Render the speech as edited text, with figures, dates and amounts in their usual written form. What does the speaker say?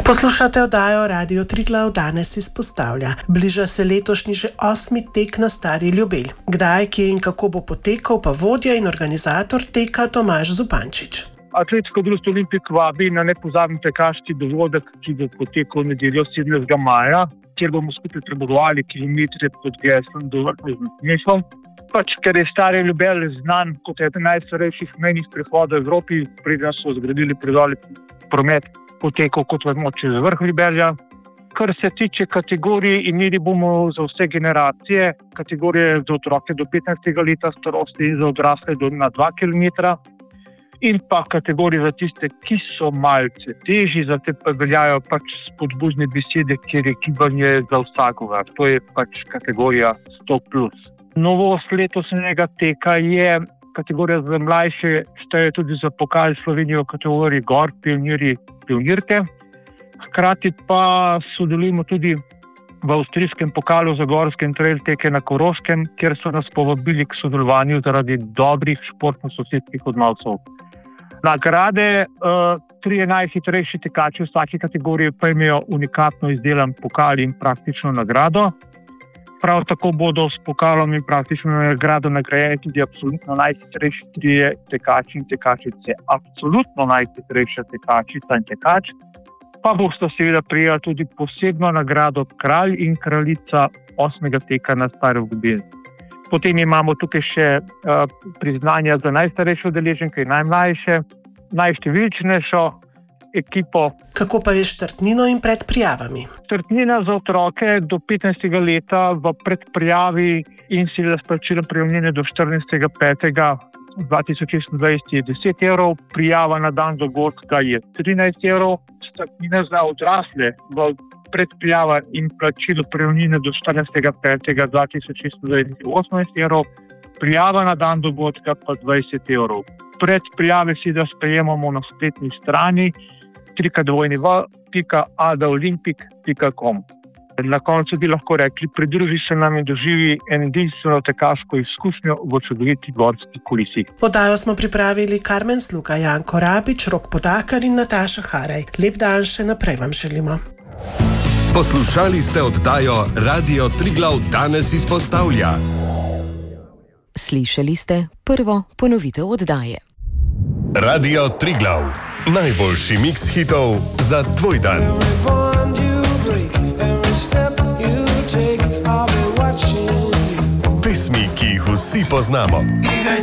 Poslušate oddajo Radio Triglav danes izpostavlja. Bliža se letošnji že 8. tek na Stari Ljubelj. Kdaj, kje in kako bo potekal, pa vodja in organizator teka Tomaž Zupančič. Atletsko društvo Olimpik vabi na nepozabni tekaški dogodek, ki bo potekal v nedeljo 17. maja, kjer bomo skupaj prebogovali kilometre pod geslom do vrha z nasmeškom. Ker je Stari Ljubelj znan kot eden najstarejših mejnih prehodov v Evropi, preden so zgradili predor, promet potekal, kot vemo, čez vrh Ljubelja. Kar se tiče kategorij, imeli bomo za vse generacije, kategorije za otroke do 15. leta starosti in za odrasle na 2 km. In pa kategorije za tiste, ki so malce težji, za te pa veljajo spodbudne besede, kjer je gibanje za vsakogar. To je kategorija 100+. Novost letošnjega teka je kategorija za mlajše, šteje tudi za pokal Slovenijo v kategoriji gor, pionirji, pionirke. Hkrati pa sodelujemo tudi v avstrijskem pokalu za gorske in trail teke na Koroškem, kjer so nas povabili k sodelovanju zaradi dobrih športno-sosedskih odnosov. Nagrade, 3 najhitrejši tekači v vsaki kategoriji pa imajo unikatno izdelan pokal in praktično nagrado. Prav tako bodo s pokalom in praktično nagrado nagrajeni tudi absolutno najhitrejši 3 tekači in tekačice. Absolutno najhitrejša tekačica in tekač pa bosta seveda prejela tudi posebno nagrado kralj in kraljica 8. teka na Stari Ljubelj. Potem imamo tukaj še priznanja za najstarejšo udeleženko in najmlajše, najštevilčnejšo ekipo. Kako pa je s štartnino in predprijavami? Štartnina za otroke do 15. leta v predprijavi in seveda s plačilom prijavnine do 14.5.2026 je 10 evrov, prijava na dan dogodka je 13 evrov, štartnina za odrasle v predprijava in plačilo prijavnine do 14.5.2026 je 18 evrov, prijava na dan dogodka pa 20 evrov. Predprijave si da sprejemamo na spletni strani www.adaolimpik.com. Na koncu bi lahko rekli, pridruži se nam in doživi edinstveno tekaško izkušnjo v čudoviti gorski kulisi. Oddajo smo pripravili Karmen Sluga, Janko Rabič, Rok Podakar in Nataša Haraj. Lep dan še naprej vam želimo. Poslušali ste oddajo Radio Triglav danes izpostavlja. Slišali ste prvo ponovitev oddaje. Radio Triglav, najboljši miks hitov za tvoj dan. Pesmi, ki jih vsi poznamo.